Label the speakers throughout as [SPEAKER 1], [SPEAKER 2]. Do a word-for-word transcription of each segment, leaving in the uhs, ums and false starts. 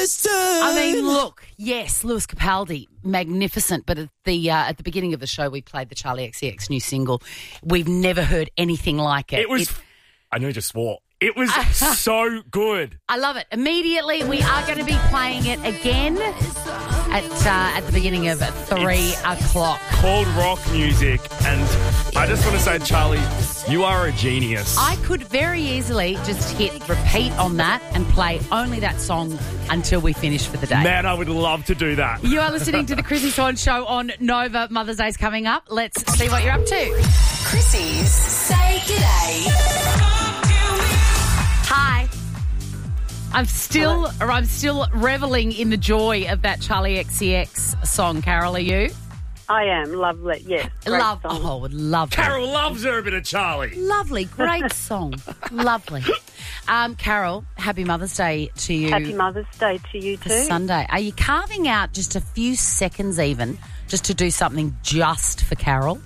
[SPEAKER 1] understood.
[SPEAKER 2] I mean, look, yes, Lewis Capaldi, magnificent. But at the uh, at the beginning of the show, we played the Charlie X C X new single. We've never heard anything like it.
[SPEAKER 3] It was.
[SPEAKER 2] It,
[SPEAKER 3] I know you just swore. It was so good.
[SPEAKER 2] I love it. Immediately, we are going to be playing it again at uh, at the beginning of three o'clock.
[SPEAKER 3] Called rock music, and I just want to say, Charlie, you are a genius.
[SPEAKER 2] I could very easily just hit repeat on that and play only that song until we finish for the day.
[SPEAKER 3] Man, I would love to do that.
[SPEAKER 2] You are listening to the Chrissy Swan Show on Nova. Mother's Day's coming up. Let's see what you're up to.
[SPEAKER 4] Chrissy's Say G'day.
[SPEAKER 2] Hi. I'm still, or I'm still reveling in the joy of that Charlie X C X song. Carol, are you?
[SPEAKER 5] I am. Lovely. Yes. Great
[SPEAKER 2] Love.
[SPEAKER 5] song.
[SPEAKER 2] Oh, would love.
[SPEAKER 3] Carol loves her a bit of Charlie.
[SPEAKER 2] Lovely, great song. Lovely. Um, Carol, happy Mother's Day to you.
[SPEAKER 5] Happy Mother's Day to you
[SPEAKER 2] for
[SPEAKER 5] too.
[SPEAKER 2] Sunday. Are you carving out just a few seconds even just to do something just for Carol?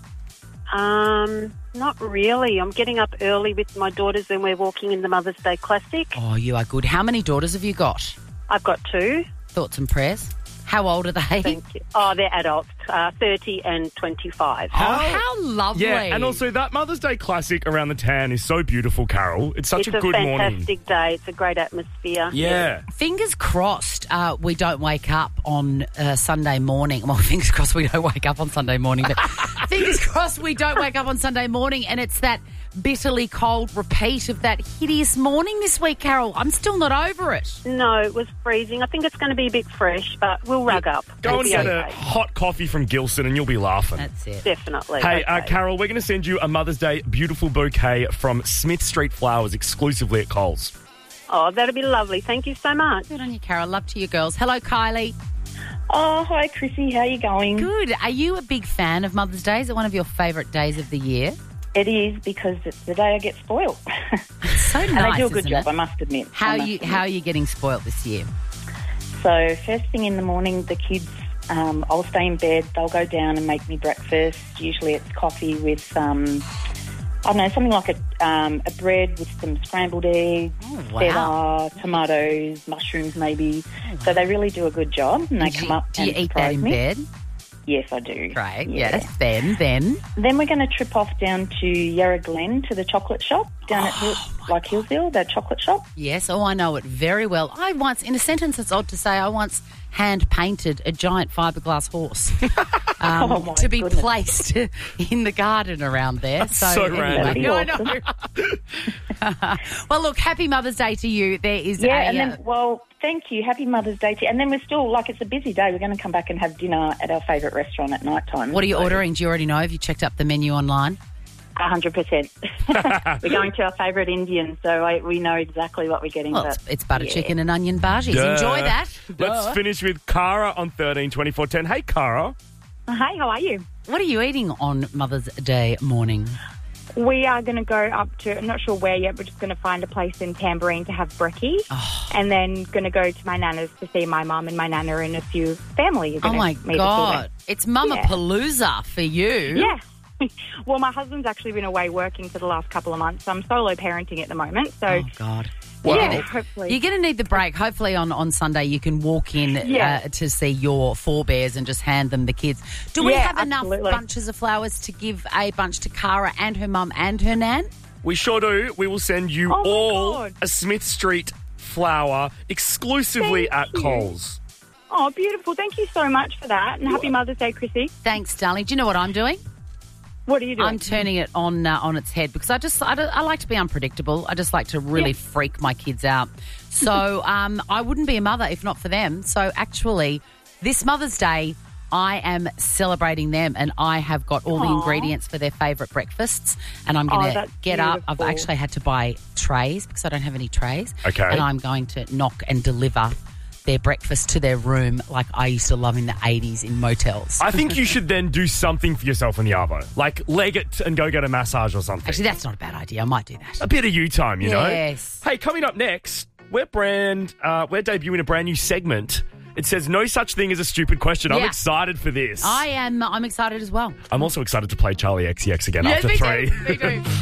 [SPEAKER 5] Um, not really. I'm getting up early with my daughters and we're walking in the Mother's Day Classic.
[SPEAKER 2] Oh, you are good. How many daughters have you got?
[SPEAKER 5] I've got two.
[SPEAKER 2] Thoughts and prayers? How old are they?
[SPEAKER 5] Thank you. Oh, they're adults, uh, thirty and twenty-five.
[SPEAKER 2] Oh, how lovely.
[SPEAKER 3] Yeah, and also that Mother's Day classic Around the Tan is so beautiful, Carol. It's such
[SPEAKER 5] it's
[SPEAKER 3] a good
[SPEAKER 5] a
[SPEAKER 3] morning.
[SPEAKER 5] fantastic day. It's a great atmosphere.
[SPEAKER 3] Yeah.
[SPEAKER 2] Fingers crossed uh, we don't wake up on uh, Sunday morning. Well, fingers crossed we don't wake up on Sunday morning, but fingers crossed we don't wake up on Sunday morning and it's that bitterly cold repeat of that hideous morning this week, Carol. I'm still not over it.
[SPEAKER 5] No, it was freezing. I think it's going to be a bit fresh, but we'll rug up.
[SPEAKER 3] Go
[SPEAKER 5] It'll
[SPEAKER 3] and
[SPEAKER 5] be
[SPEAKER 3] get
[SPEAKER 5] okay.
[SPEAKER 3] a hot coffee from Gilson and you'll be laughing.
[SPEAKER 2] That's it.
[SPEAKER 5] Definitely.
[SPEAKER 3] Hey, uh,
[SPEAKER 5] Okay.
[SPEAKER 3] Carol, we're going to send you a Mother's Day beautiful bouquet from Smith Street Flowers exclusively at Coles.
[SPEAKER 5] Oh, that'll be lovely. Thank you so much.
[SPEAKER 2] Good on you, Carol. Love to you girls. Hello, Kylie.
[SPEAKER 6] Oh, hi, Chrissy. How are you going?
[SPEAKER 2] Good. Are you a big fan of Mother's Day? Is it one of your favourite days of the year?
[SPEAKER 6] It is because it's the day I get spoiled.
[SPEAKER 2] It's so nice,
[SPEAKER 6] and I do a good
[SPEAKER 2] isn't
[SPEAKER 6] job,
[SPEAKER 2] it?
[SPEAKER 6] I must admit.
[SPEAKER 2] How
[SPEAKER 6] I
[SPEAKER 2] are
[SPEAKER 6] must
[SPEAKER 2] you?
[SPEAKER 6] admit.
[SPEAKER 2] How are you getting spoilt this year?
[SPEAKER 6] So first thing in the morning, the kids, um, I'll stay in bed. They'll go down and make me breakfast. Usually it's coffee with, um, I don't know, something like a, um, a bread with some scrambled eggs,
[SPEAKER 2] Oh, wow.
[SPEAKER 6] feta, tomatoes, mushrooms maybe. So they really do a good job and they
[SPEAKER 2] do
[SPEAKER 6] come
[SPEAKER 2] you,
[SPEAKER 6] up
[SPEAKER 2] do you
[SPEAKER 6] and
[SPEAKER 2] eat that
[SPEAKER 6] surprise
[SPEAKER 2] in
[SPEAKER 6] me.
[SPEAKER 2] bed?
[SPEAKER 6] Yes, I do.
[SPEAKER 2] Great.
[SPEAKER 6] Yeah.
[SPEAKER 2] Yes. Then, then.
[SPEAKER 6] Then we're going to trip off down to Yarra Glen to the chocolate shop down at Hill, like Hillsville, that chocolate shop.
[SPEAKER 2] Yes. Oh, I know it very well. I once, in a sentence it's odd to say, I once hand painted a giant fiberglass horse um,
[SPEAKER 6] Oh, my
[SPEAKER 2] to be
[SPEAKER 6] goodness.
[SPEAKER 2] placed in the garden around there. So,
[SPEAKER 3] so
[SPEAKER 2] anyway,
[SPEAKER 3] random.
[SPEAKER 2] I know. Well, look, happy Mother's Day to you. There is
[SPEAKER 6] Yeah,
[SPEAKER 2] a.
[SPEAKER 6] and
[SPEAKER 2] uh,
[SPEAKER 6] then, well, thank you. Happy Mother's Day to you. And then we're still, like, it's a busy day. We're going to come back and have dinner at our favourite restaurant at night time.
[SPEAKER 2] what are you
[SPEAKER 6] So,
[SPEAKER 2] ordering? Do you already know? Have you checked up the menu online?
[SPEAKER 6] one hundred percent. We're going to our favourite Indian, so I, we know exactly what we're getting.
[SPEAKER 2] Well,
[SPEAKER 6] but,
[SPEAKER 2] it's, it's butter
[SPEAKER 6] yeah.
[SPEAKER 2] chicken and onion bhajis.
[SPEAKER 3] Duh.
[SPEAKER 2] Enjoy that.
[SPEAKER 3] Let's
[SPEAKER 2] Duh.
[SPEAKER 3] finish with Cara on thirteen twenty-four ten. Hey, Cara.
[SPEAKER 7] Hi, how are you?
[SPEAKER 2] What are you eating on Mother's Day morning?
[SPEAKER 7] We are going to go up to, I'm not sure where yet, we're just going to find a place in Tamborine to have brekkie.
[SPEAKER 2] Oh.
[SPEAKER 7] And then going to go to my nana's to see my mum and my nana and a few family. are
[SPEAKER 2] Oh,
[SPEAKER 7] gonna
[SPEAKER 2] my
[SPEAKER 7] meet the children.
[SPEAKER 2] God. It's Mama
[SPEAKER 7] Yeah.
[SPEAKER 2] Palooza for you.
[SPEAKER 7] Yeah. Well, my husband's actually been away working for the last couple of months, so I'm solo parenting at the moment. So,
[SPEAKER 2] Oh, God.
[SPEAKER 3] Wow.
[SPEAKER 7] yeah, hopefully.
[SPEAKER 2] You're going to need the break. Hopefully on, on Sunday you can walk in
[SPEAKER 7] Yeah.
[SPEAKER 2] uh, to see your forebears and just hand them the kids. Do we
[SPEAKER 7] Yeah,
[SPEAKER 2] have enough
[SPEAKER 7] absolutely.
[SPEAKER 2] bunches of flowers to give a bunch to Cara and her mum and her nan?
[SPEAKER 3] We sure do. We will send you
[SPEAKER 7] Oh, my
[SPEAKER 3] all
[SPEAKER 7] God.
[SPEAKER 3] a Smith Street flower exclusively
[SPEAKER 7] Thank
[SPEAKER 3] at
[SPEAKER 7] you.
[SPEAKER 3] Coles.
[SPEAKER 7] Oh, beautiful. Thank you so much for that. And happy Mother's Day, Chrissy.
[SPEAKER 2] Thanks, darling. Do you know what I'm doing?
[SPEAKER 7] What are you doing?
[SPEAKER 2] I'm turning it on uh, on its head because I just I, don't- I like to be unpredictable. I just like to really
[SPEAKER 7] Yeah.
[SPEAKER 2] freak my kids out. So um, I wouldn't be a mother if not for them. So actually, this Mother's Day, I am celebrating them, and I have got all the
[SPEAKER 7] Aw.
[SPEAKER 2] ingredients for their favourite breakfasts. And I'm
[SPEAKER 7] Oh,
[SPEAKER 2] going to
[SPEAKER 7] that's
[SPEAKER 2] get up. I've
[SPEAKER 7] beautiful.
[SPEAKER 2] actually had to buy trays because I don't have any trays.
[SPEAKER 3] Okay.
[SPEAKER 2] And I'm going to knock and deliver their breakfast to their room like I used to love in the eighties in motels.
[SPEAKER 3] I think you should then do something for yourself in the arvo. Like leg it and go get a massage or something.
[SPEAKER 2] Actually, that's not a bad idea. I might do that.
[SPEAKER 3] a bit of you time, you
[SPEAKER 2] Yes.
[SPEAKER 3] know? Hey, coming up next, we're brand uh, we're debuting a brand new segment. It says no such thing as a stupid question. I'm
[SPEAKER 2] Yeah.
[SPEAKER 3] excited for this.
[SPEAKER 2] I am. I'm excited as well.
[SPEAKER 3] I'm also excited to play Charlie X C X again
[SPEAKER 2] Yes,
[SPEAKER 3] after
[SPEAKER 2] me
[SPEAKER 3] three.
[SPEAKER 2] too. Me too.